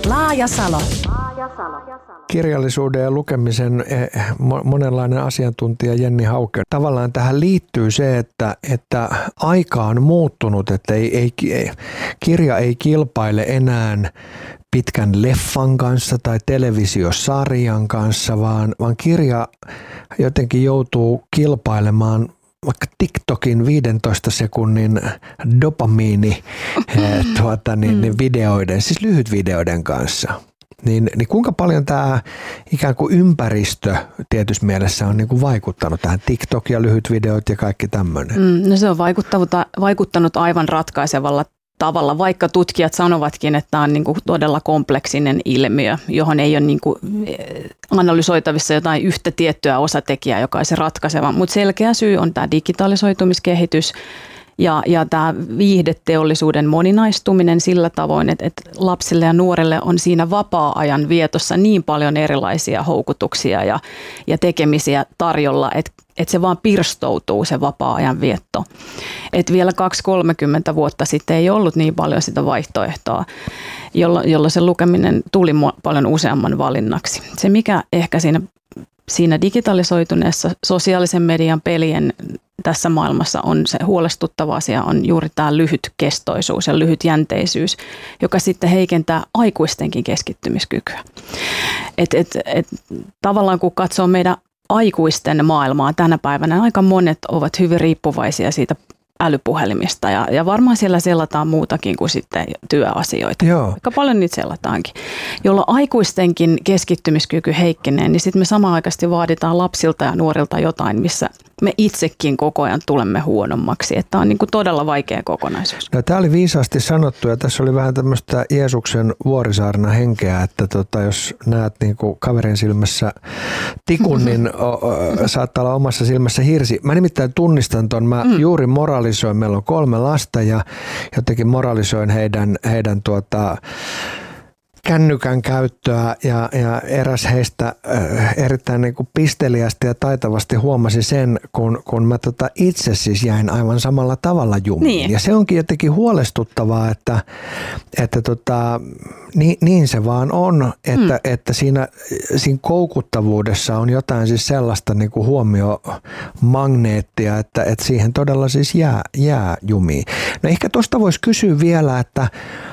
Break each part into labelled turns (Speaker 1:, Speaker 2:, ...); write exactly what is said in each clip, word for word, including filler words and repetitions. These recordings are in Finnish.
Speaker 1: Laajasalo.
Speaker 2: Kirjallisuuden ja lukemisen monenlainen asiantuntija Jenni Hauke. Tavallaan tähän liittyy se, että, että aika on muuttunut, että ei, ei, kirja ei kilpaile enää pitkän leffan kanssa tai televisiosarjan kanssa, vaan, vaan kirja jotenkin joutuu kilpailemaan vaikka TikTokin viidentoista sekunnin dopamiini tuota, niin, niin videoiden, siis lyhytvideoiden kanssa. Niin, niin kuinka paljon tämä ikään kuin ympäristö tietyssä mielessä on niin kuin vaikuttanut tähän TikTok ja lyhyt videot ja kaikki tämmöinen?
Speaker 3: Mm, no se on vaikuttanut aivan ratkaisevalla tavalla, vaikka tutkijat sanovatkin, että tämä on niin kuin todella kompleksinen ilmiö, johon ei ole niin kuin analysoitavissa jotain yhtä tiettyä osatekijää, joka on se ratkaiseva. Mutta selkeä syy on tämä digitalisoitumiskehitys. Ja, ja tämä viihdeteollisuuden moninaistuminen sillä tavoin, että, että lapsille ja nuorille on siinä vapaa-ajan vietossa niin paljon erilaisia houkutuksia ja, ja tekemisiä tarjolla, että, että se vaan pirstoutuu se vapaa-ajan vietto. Että vielä kaksikymmentä kolmekymmentä vuotta sitten ei ollut niin paljon sitä vaihtoehtoa, jolloin, jolloin se lukeminen tuli paljon useamman valinnaksi. Se mikä ehkä siinä Siinä digitalisoituneessa sosiaalisen median pelien tässä maailmassa on se huolestuttava asia, on juuri tämä lyhytkestoisuus ja lyhytjänteisyys, joka sitten heikentää aikuistenkin keskittymiskykyä. Et, et, et, tavallaan kun katsoo meidän aikuisten maailmaa tänä päivänä, aika monet ovat hyvin riippuvaisia siitä älypuhelimista ja, ja varmaan siellä selataan muutakin kuin sitten työasioita.
Speaker 2: Joo.
Speaker 3: Aika paljon niitä selataankin. Jolloin aikuistenkin keskittymiskyky heikkenee, niin sitten me samanaikaisesti vaaditaan lapsilta ja nuorilta jotain, missä me itsekin koko ajan tulemme huonommaksi. Että tämä on niin kuin todella vaikea kokonaisuus.
Speaker 2: No, tämä oli viisaasti sanottu ja tässä oli vähän tämmöistä Jeesuksen vuorisaarna henkeä, että tota, jos näet niin kuin kaverin silmässä tikun, niin o, o, saattaa olla omassa silmässä hirsi. Mä nimittäin tunnistan ton, mä mm. juuri moralisoin, meillä on kolme lasta ja jotenkin moralisoin heidän, heidän tuota, kännykän käyttöä ja, ja eräs heistä äh, erittäin niin kuin pisteliästi ja taitavasti huomasi sen, kun, kun mä tota itse siis jäin aivan samalla tavalla jumiin. Niin. Ja se onkin jotenkin huolestuttavaa, että, että tota, niin, niin se vaan on, että, mm. että siinä, siinä koukuttavuudessa on jotain siis sellaista niin kuin huomiomagneettia, että, että siihen todella siis jää, jää jumiin. No ehkä tuosta voisi kysyä vielä, että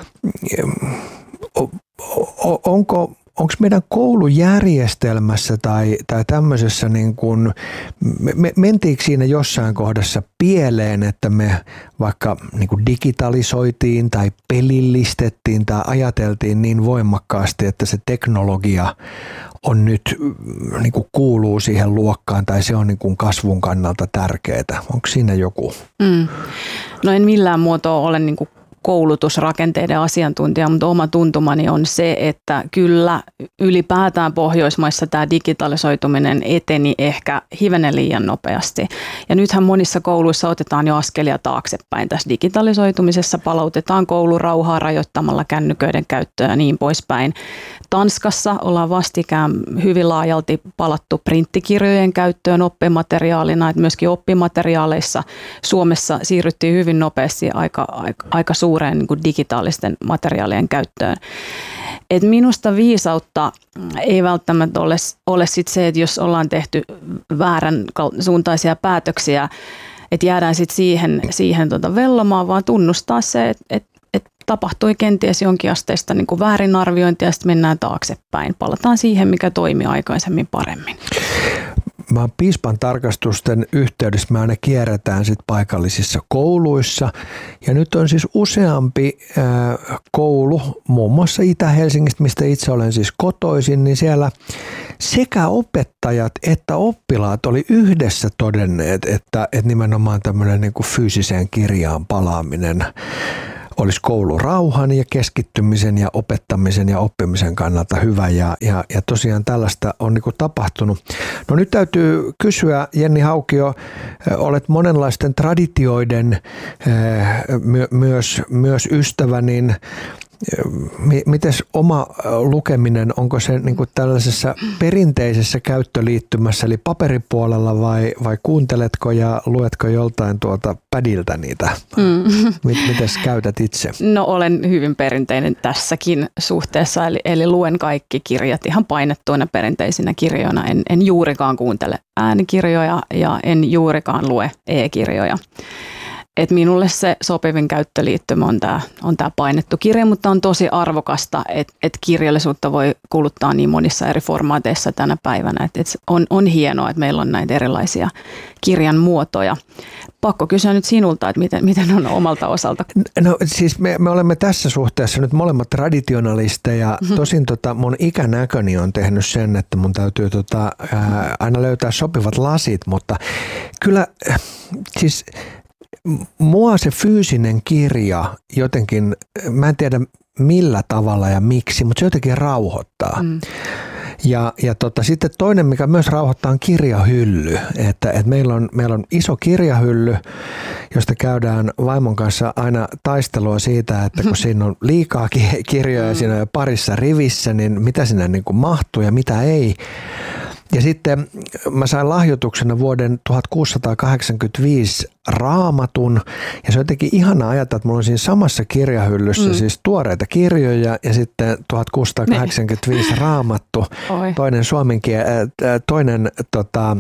Speaker 2: onko, onko meidän koulujärjestelmässä tai, tai tämmöisessä, niin kuin, me, mentiinkö siinä jossain kohdassa pieleen, että me vaikka niin kuin digitalisoitiin tai pelillistettiin tai ajateltiin niin voimakkaasti, että se teknologia on nyt, niin kuin kuuluu siihen luokkaan tai se on niin kuin kasvun kannalta tärkeää. Onko siinä joku? Mm.
Speaker 3: No en millään muotoa ole niin kuin koulutusrakenteiden asiantuntija, mutta oma tuntumani on se, että kyllä ylipäätään Pohjoismaissa tämä digitalisoituminen eteni ehkä hivenen liian nopeasti. Ja nythän monissa kouluissa otetaan jo askelia taaksepäin tässä digitalisoitumisessa, palautetaan koulurauhaa rajoittamalla kännyköiden käyttöä ja niin poispäin. Tanskassa ollaan vastikään hyvin laajalti palattu printtikirjojen käyttöön oppimateriaalina, että myöskin oppimateriaaleissa Suomessa siirryttiin hyvin nopeasti aika, aika, aika suureen niin kuin digitaalisten materiaalien käyttöön. Et minusta viisautta ei välttämättä ole, ole sit se, että jos ollaan tehty väärän suuntaisia päätöksiä, että jäädään sit siihen, siihen tota vellomaan, vaan tunnustaa se, että et, et tapahtui kenties jonkinasteista niin kuin väärinarviointia ja sitten mennään taaksepäin. Palataan siihen, mikä toimi aikaisemmin paremmin.
Speaker 2: Mä piispan tarkastusten yhteydessä me aina kierretään sit paikallisissa kouluissa ja nyt on siis useampi äh, koulu, muun muassa Itä-Helsingistä, mistä itse olen siis kotoisin, niin siellä sekä opettajat että oppilaat oli yhdessä todenneet, että, että nimenomaan tämmöinen niin kuin fyysiseen kirjaan palaaminen olisi koulurauhan ja keskittymisen ja opettamisen ja oppimisen kannalta hyvä ja, ja, ja tosiaan tällaista on niin kuin tapahtunut. No nyt täytyy kysyä, Jenni Haukio, olet monenlaisten traditioiden my, myös, myös ystävä, niin mites oma lukeminen, onko se niin kuin tällaisessa perinteisessä käyttöliittymässä, eli paperipuolella vai, vai kuunteletko ja luetko joltain tuolta pädiltä niitä? Mm. Mites käytät itse?
Speaker 3: No olen hyvin perinteinen tässäkin suhteessa, eli, eli luen kaikki kirjat ihan painettuina perinteisinä kirjoina. En, en juurikaan kuuntele äänikirjoja ja en juurikaan lue e-kirjoja. Et minulle se sopivin käyttöliittymä on tämä on tää painettu kirja, mutta on tosi arvokasta, että et kirjallisuutta voi kuluttaa niin monissa eri formaateissa tänä päivänä. Et, et on, on hienoa, että meillä on näitä erilaisia kirjan muotoja. Pakko kysyä nyt sinulta, että miten, miten on omalta osalta?
Speaker 2: No siis me, me olemme tässä suhteessa nyt molemmat traditionalisteja. Mm-hmm. Tosin tota, mun ikänäköni on tehnyt sen, että mun täytyy tota, ää, aina löytää sopivat lasit, mutta kyllä siis mua se fyysinen kirja jotenkin, mä en tiedä millä tavalla ja miksi, mutta se jotenkin rauhoittaa. Mm. Ja, ja tota, sitten toinen, mikä myös rauhoittaa, on kirjahylly. Että, että meillä, on, meillä on iso kirjahylly, josta käydään vaimon kanssa aina taistelua siitä, että kun siinä on liikaa kirjoja, siinä on jo parissa rivissä, niin mitä sinne niin kuin mahtuu ja mitä ei. Ja sitten mä sain lahjoituksena vuoden tuhatkuusisataakahdeksankymmentäviisi Raamatun, ja se on jotenkin ihana ajatella, että mulla on siinä samassa kirjahyllyssä mm. siis tuoreita kirjoja ja sitten tuhatkuusisataakahdeksankymmentäviisi Raamattu, Oi. toinen suomenkin, toinen tota,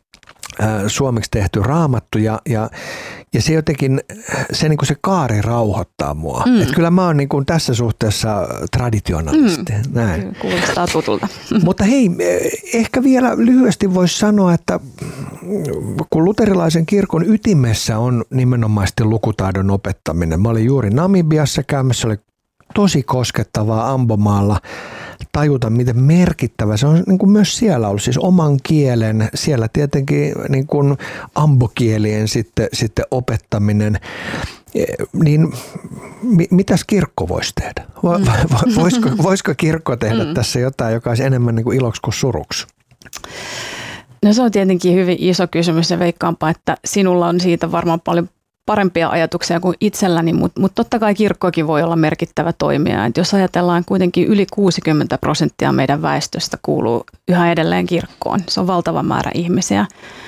Speaker 2: suomeksi tehty Raamattu ja, ja, ja se jotenkin, se, niin kuin se kaari rauhoittaa mua. Mm. Et kyllä mä oon niin kuin tässä suhteessa traditionalisti. Mm. Näin.
Speaker 3: Kuulostaa tutulta.
Speaker 2: Mutta hei, ehkä vielä lyhyesti voisi sanoa, että kun luterilaisen kirkon ytimessä on nimenomaisesti lukutaidon opettaminen. Mä olin juuri Namibiassa käymässä, oli tosi koskettavaa Ambomaalla tajuta, miten merkittävä se on niin kuin myös siellä ollut, siis oman kielen, siellä tietenkin niin kuin ambokielien sitten, sitten opettaminen, niin mitäs kirkko voisi tehdä? Voisiko, voisiko kirkko tehdä mm. tässä jotain, joka olisi enemmän niin kuin iloksi kuin suruksi?
Speaker 3: No se on tietenkin hyvin iso kysymys ja veikkaanpa, että sinulla on siitä varmaan paljon parempia ajatuksia kuin itselläni, mutta, mutta totta kai kirkkokin voi olla merkittävä toimija. Et jos ajatellaan kuitenkin yli kuusikymmentä prosenttia meidän väestöstä kuuluu yhä edelleen kirkkoon. Se on valtava määrä ihmisiä.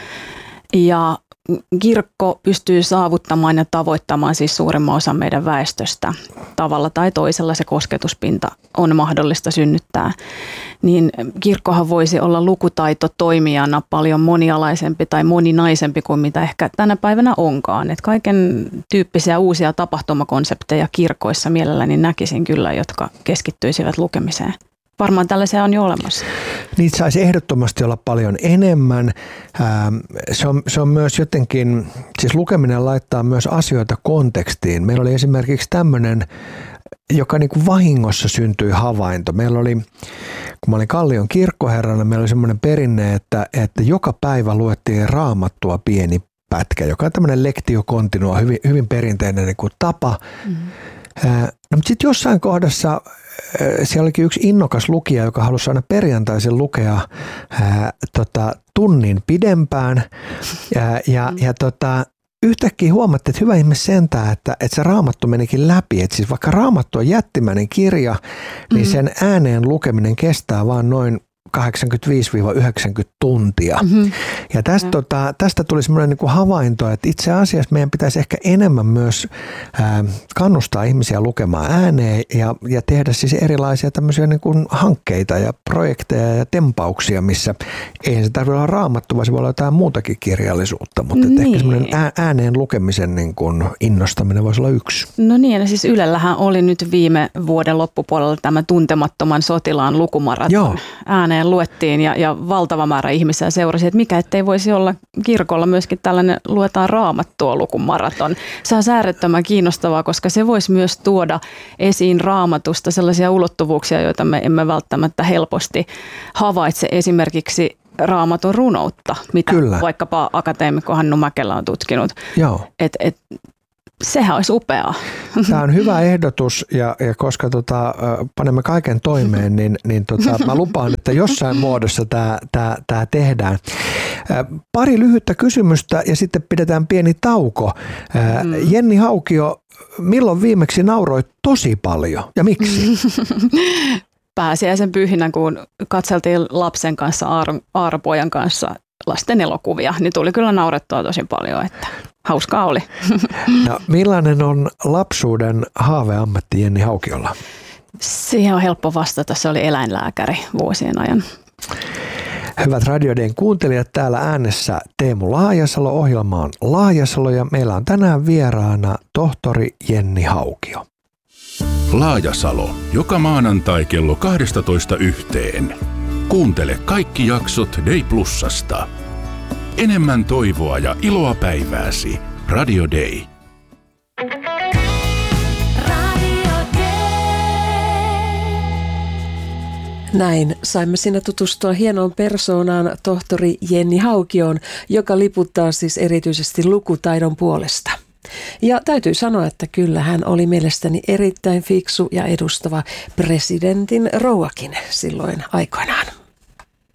Speaker 3: Ja kirkko pystyy saavuttamaan ja tavoittamaan siis suurimman osan meidän väestöstä tavalla tai toisella. Se kosketuspinta on mahdollista synnyttää. Niin kirkkohan voisi olla lukutaitotoimijana paljon monialaisempi tai moninaisempi kuin mitä ehkä tänä päivänä onkaan. Et kaiken tyyppisiä uusia tapahtumakonsepteja kirkoissa mielelläni näkisin kyllä, jotka keskittyisivät lukemiseen. Varmaan tällaisia on jo olemassa.
Speaker 2: Niitä saisi ehdottomasti olla paljon enemmän. Se on, se on myös jotenkin, siis lukeminen laittaa myös asioita kontekstiin. Meillä oli esimerkiksi tämmöinen, joka niin kuin vahingossa syntyi havainto. Meillä oli, kun mä olin Kallion kirkkoherrana, meillä oli semmoinen perinne, että, että joka päivä luettiin Raamattua pieni pätkä, joka on tämmöinen lectio continua, hyvin, hyvin perinteinen niin kuin tapa. Mm-hmm. No, mutta sitten jossain kohdassa siellä olikin yksi innokas lukija, joka halusi aina perjantaisin lukea ää, tota, tunnin pidempään ja, ja, ja tota, yhtäkkiä huomattiin, että hyvä ihme sentään, että, että se Raamattu menikin läpi. Että siis vaikka Raamattu on jättimäinen kirja, niin sen ääneen lukeminen kestää vaan noin kahdeksankymmentäviisi yhdeksänkymmentä tuntia. Mm-hmm. Ja tästä, tota, tästä tuli semmoinen niin kuin havainto, että itse asiassa meidän pitäisi ehkä enemmän myös ää, kannustaa ihmisiä lukemaan ääneen ja, ja tehdä siis erilaisia tämmöisiä niin kuin hankkeita ja projekteja ja tempauksia, missä ei se tarvitse olla Raamattu, vaan se voi olla jotain muutakin kirjallisuutta, mutta niin. Ehkä semmoinen ääneen lukemisen niin kuin innostaminen voisi olla yksi.
Speaker 3: No niin, ja siis Ylellähän oli nyt viime vuoden loppupuolella tämä Tuntemattoman sotilaan lukumaraton.
Speaker 2: Joo.
Speaker 3: Ääneen luettiin ja, ja valtava määrä ihmisiä seurasi, että mikä ettei voisi olla kirkolla myöskin tällainen luetaan Raamattua lukumaraton. Se on äärettömän kiinnostavaa, koska se voisi myös tuoda esiin Raamatusta sellaisia ulottuvuuksia, joita me emme välttämättä helposti havaitse, esimerkiksi Raamatun runoutta, mitä Kyllä. vaikkapa akateemikko Hannu Mäkelä on tutkinut.
Speaker 2: Joo.
Speaker 3: Et, et, Sehän olisi upeaa.
Speaker 2: Tämä on hyvä ehdotus ja, ja koska tota, panemme kaiken toimeen, niin, niin tota, mä lupaan, että jossain muodossa tämä, tämä, tämä tehdään. Pari lyhyttä kysymystä ja sitten pidetään pieni tauko. Mm. Jenni Haukio, milloin viimeksi nauroit tosi paljon ja miksi?
Speaker 3: Pääsiäisen pyhinä, kun katseltiin lapsen kanssa, Aar- Aarapojan kanssa lasten elokuvia, niin tuli kyllä naurettua tosi paljon, että hauskaa oli.
Speaker 2: No, millainen on lapsuuden haaveammatti Jenni Haukiolla?
Speaker 3: Siihen on helppo vastata, se oli eläinlääkäri vuosien ajan.
Speaker 2: Hyvät Radio Dayn kuuntelijat, täällä äänessä Teemu Laajasalo, ohjelma on Laajasalo ja meillä on tänään vieraana tohtori Jenni Haukio.
Speaker 1: Laajasalo, joka maanantai kello kaksitoista yhteen. Kuuntele kaikki jaksot Day Plusasta. Enemmän toivoa ja iloa päivääsi. Radio Day.
Speaker 4: Näin saimme siinä tutustua hienoon persoonaan tohtori Jenni Haukioon, joka liputtaa siis erityisesti lukutaidon puolesta. Ja täytyy sanoa, että kyllä hän oli mielestäni erittäin fiksu ja edustava presidentin rouvakin silloin aikoinaan.